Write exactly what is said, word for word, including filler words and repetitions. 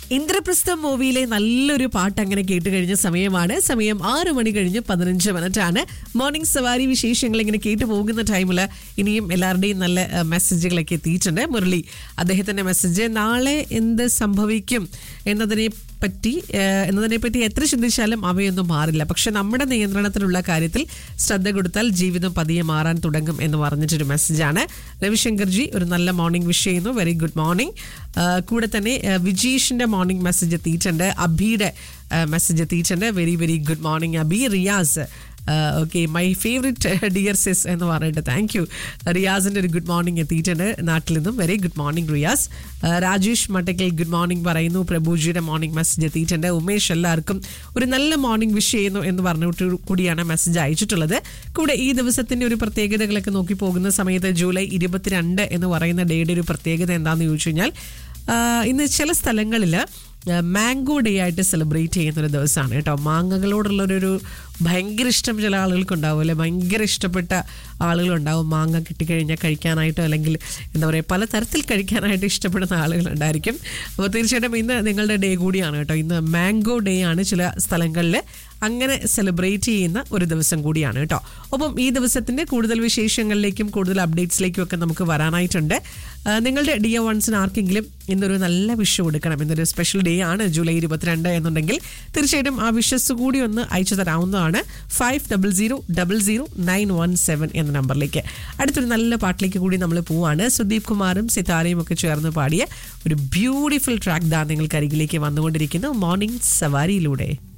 ഇന്ദ്രപ്രസ്ഥം മൂവിയിലെ നല്ലൊരു പാട്ട് അങ്ങനെ കേട്ട് കഴിഞ്ഞ സമയമാണ്. സമയം ആറു മണി കഴിഞ്ഞ് പതിനഞ്ച് മിനിറ്റ് ആണ്. മോർണിംഗ് സവാരി വിശേഷങ്ങൾ ഇങ്ങനെ കേട്ടു പോകുന്ന ടൈമിൽ ഇനിയും എല്ലാവരുടെയും നല്ല മെസ്സേജുകളൊക്കെ എത്തിയിട്ടുണ്ട്. മുരളി അദ്ദേഹത്തിന്റെ മെസ്സേജ്, നാളെ എന്ത് സംഭവിക്കും എന്നതിനെ പറ്റി എന്നതിനെ പറ്റി എത്ര ചിന്തിച്ചാലും അവയൊന്നും മാറില്ല. പക്ഷെ നമ്മുടെ നിയന്ത്രണത്തിലുള്ള കാര്യത്തിൽ ശ്രദ്ധ കൊടുത്താൽ ജീവിതം പതിയെ മാറാൻ തുടങ്ങും എന്ന് പറഞ്ഞിട്ടൊരു മെസ്സേജാണ്. രവിശങ്കർജി ഒരു നല്ല മോർണിംഗ് വിഷ് ചെയ്യുന്നു. Very good morning. കൂടെ തന്നെ വിജീഷിന്റെ മോർണിംഗ് മെസ്സേജ് എത്തിയിട്ടുണ്ട്. അബിയുടെ മെസ്സേജ് എത്തിയിട്ടുണ്ട്. Very very good morning Abi. Riyas okay, my favourite dear സിസ് എന്ന് പറഞ്ഞിട്ട് താങ്ക് യു. റിയാസിൻ്റെ ഒരു ഗുഡ് മോർണിംഗ് എത്തിയിട്ടുണ്ട് നാട്ടിൽ നിന്നും. Very good morning Riyas. Rajesh Mattakkal good morning പറയുന്നു. പ്രഭുജിയുടെ മോർണിംഗ് മെസ്സേജ് എത്തിയിട്ടുണ്ട്. ഉമേഷ് എല്ലാവർക്കും ഒരു നല്ല മോർണിംഗ് വിഷ് ചെയ്യുന്നു എന്ന് പറഞ്ഞിട്ട് കൂടിയാണ് മെസ്സേജ് അയച്ചിട്ടുള്ളത്. കൂടെ ഈ ദിവസത്തിൻ്റെ ഒരു പ്രത്യേകതകളൊക്കെ നോക്കി പോകുന്ന സമയത്ത് ജൂലൈ ഇരുപത്തിരണ്ട് എന്ന് പറയുന്ന ഡേയുടെ ഒരു പ്രത്യേകത എന്താണെന്ന് ചോദിച്ചു കഴിഞ്ഞാൽ, ഇന്ന് ചില സ്ഥലങ്ങളിൽ മാംഗോ ഡേ ആയിട്ട് സെലിബ്രേറ്റ് ചെയ്യുന്നൊരു ദിവസമാണ് കേട്ടോ. മാങ്ങകളോടുള്ളൊരു ഭയങ്കര ഇഷ്ടം ചില ആളുകൾക്കുണ്ടാവും അല്ലേ, ഭയങ്കര ഇഷ്ടപ്പെട്ട ആളുകളുണ്ടാവും. മാങ്ങ കിട്ടിക്കഴിഞ്ഞാൽ കഴിക്കാനായിട്ടോ അല്ലെങ്കിൽ എന്താ പറയുക പലതരത്തിൽ കഴിക്കാനായിട്ട് ഇഷ്ടപ്പെടുന്ന ആളുകളുണ്ടായിരിക്കും. അപ്പോൾ തീർച്ചയായിട്ടും ഇന്ന് നിങ്ങളുടെ ഡേ കൂടിയാണ് കേട്ടോ. ഇന്ന് മാംഗോ ഡേ ആണ്. ചില സ്ഥലങ്ങളിൽ അങ്ങനെ സെലിബ്രേറ്റ് ചെയ്യുന്ന ഒരു ദിവസം കൂടിയാണ് കേട്ടോ. ഒപ്പം ഈ ദിവസത്തിൻ്റെ കൂടുതൽ വിശേഷങ്ങളിലേക്കും കൂടുതൽ അപ്ഡേറ്റ്സിലേക്കും ഒക്കെ നമുക്ക് വരാനായിട്ടുണ്ട്. നിങ്ങളുടെ ഡി ഒ വൺസിന് ആർക്കെങ്കിലും ഇന്നൊരു നല്ല വിഷ് കൊടുക്കണം, ഇന്നൊരു സ്പെഷ്യൽ ഡേ ആണ് ജൂലൈ ഇരുപത്തിരണ്ട് എന്നുണ്ടെങ്കിൽ തീർച്ചയായിട്ടും ആ വിഷസ് കൂടി ഒന്ന് അയച്ചു തരാവുന്നതാണ്. Five double zero double zero nine one seven എന്ന നമ്പറിലേക്ക്. അടുത്തൊരു നല്ല പാട്ടിലേക്ക് കൂടി നമ്മൾ പോവാണ്. സുദീപ് കുമാറും സിതാരയും ഒക്കെ ചേർന്ന് പാടിയ ഒരു ബ്യൂട്ടിഫുൾ ട്രാക്ക് ദാ നിങ്ങൾക്ക് അരികിലേക്ക് വന്നുകൊണ്ടിരിക്കുന്നു മോർണിംഗ് സവാരിയിലൂടെ.